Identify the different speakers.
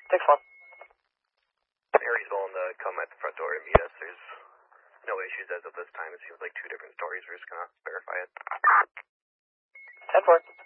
Speaker 1: Takes one.
Speaker 2: Harry's willing to come at the front door to meet us. There's no issues as of this time. It seems like two different stories. We're just going to verify it.
Speaker 1: 10-4.